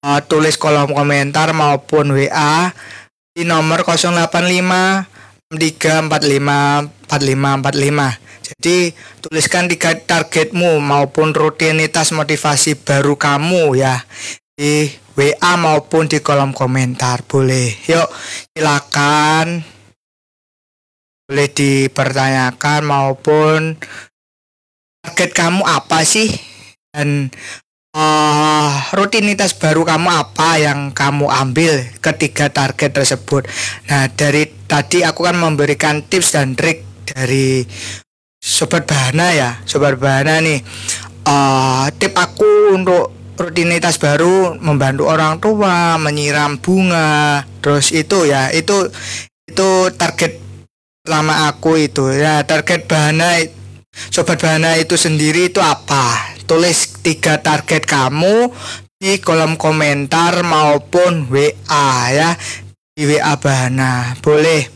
tulis kolom komentar maupun WA di nomor 085 6345 4545. Jadi tuliskan 3 targetmu maupun rutinitas motivasi baru kamu ya di WA maupun di kolom komentar. Boleh. Yuk silakan. Boleh dipertanyakan maupun target kamu apa sih dan rutinitas baru kamu apa yang kamu ambil ketiga target tersebut. Nah, dari tadi aku kan memberikan tips dan trik dari Sobat Bahana ya. Sobat Bahana nih, tip aku untuk rutinitas baru membantu orang tua menyiram bunga. Terus itu ya, itu target pertama aku itu ya. Target Bahana, Sobat Bahana itu sendiri itu apa? Tulis 3 target kamu di kolom komentar maupun WA ya, di WA Bahana. Boleh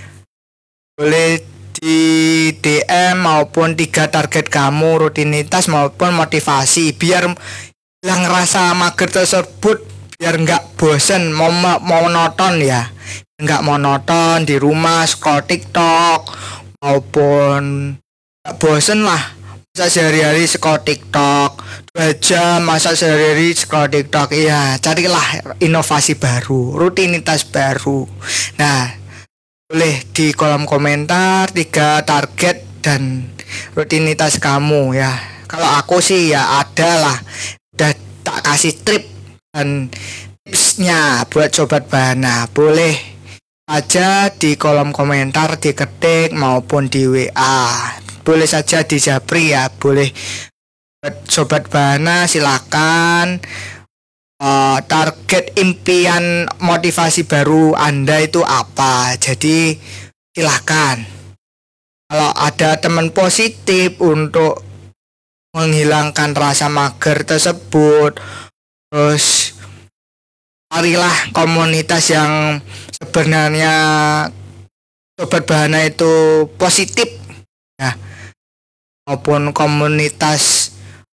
di DM maupun 3 target kamu, rutinitas maupun motivasi, biar hilang rasa mager tersebut, biar nggak bosen mau monoton ya, nggak monoton di rumah scroll TikTok maupun nggak bosen lah masa sehari-hari scroll TikTok 2 jam, masa sehari-hari scroll TikTok. Iya, carilah inovasi baru, rutinitas baru. Nah, boleh di kolom komentar 3 target dan rutinitas kamu ya. Kalau aku sih ya ada lah, udah tak kasih tip dan tipsnya buat Sobat Bahana. Boleh aja di kolom komentar diketik maupun di WA. Boleh saja di Japri ya. Boleh buat Sobat Bahana, silakan. Target impian motivasi baru Anda itu apa? Jadi silahkan. Kalau ada teman positif untuk menghilangkan rasa mager tersebut, terus carilah komunitas yang sebenarnya Sobat Bahana itu positif ya, maupun komunitas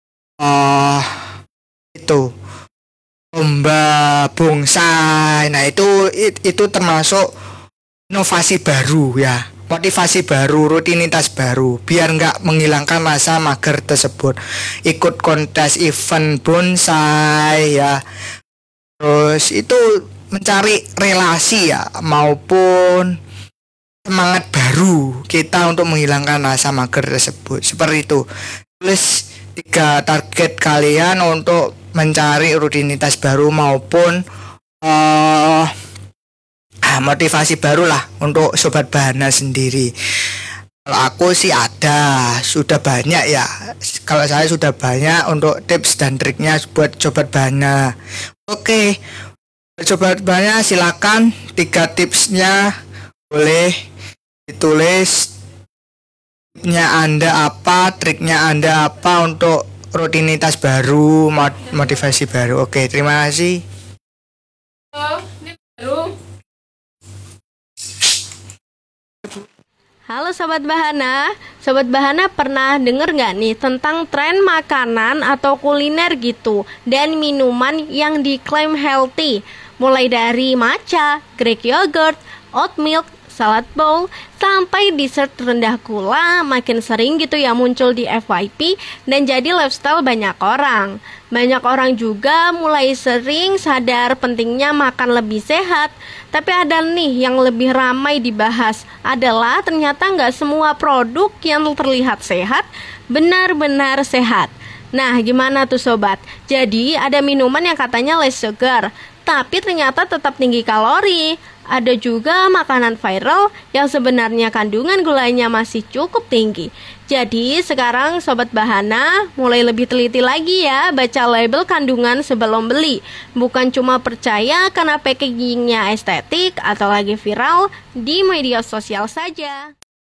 itu lomba bonsai. Nah, itu termasuk inovasi baru ya, motivasi baru, rutinitas baru, biar nggak menghilangkan rasa mager tersebut. Ikut kontes event bonsai ya, terus itu mencari relasi ya, maupun semangat baru kita untuk menghilangkan rasa mager tersebut. Seperti itu. Tulis 3 target kalian untuk mencari rutinitas baru maupun motivasi baru lah untuk Sobat Bahana sendiri. Kalau aku sih sudah banyak ya. Kalau saya sudah banyak untuk tips dan triknya buat Sobat Bahana. Oke, Sobat Bahana silakan 3 tipsnya boleh ditulis. Tipsnya Anda apa, triknya Anda apa untuk rutinitas baru, motivasi baru. Oke, terima kasih. Halo Sobat Bahana. Sobat Bahana pernah denger nggak nih tentang tren makanan atau kuliner gitu dan minuman yang diklaim healthy? Mulai dari matcha, Greek yogurt, oat milk, salad bowl, sampai dessert rendah gula makin sering gitu ya muncul di FYP dan jadi lifestyle banyak orang. Banyak orang juga mulai sering sadar pentingnya makan lebih sehat. Tapi ada nih yang lebih ramai dibahas adalah ternyata nggak semua produk yang terlihat sehat benar-benar sehat. Nah, gimana tuh sobat? Jadi ada minuman yang katanya less sugar, tapi ternyata tetap tinggi kalori. Ada juga makanan viral yang sebenarnya kandungan gulanya masih cukup tinggi. Jadi sekarang Sobat Bahana mulai lebih teliti lagi ya baca label kandungan sebelum beli. Bukan cuma percaya karena packagingnya estetik atau lagi viral di media sosial saja.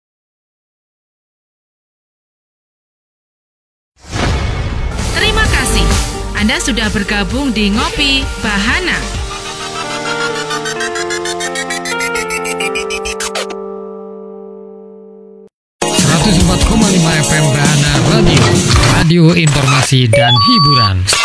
Terima kasih. Anda sudah bergabung di Ngopi Bahana. 104,5 FM Bahana Radio, radio informasi dan hiburan.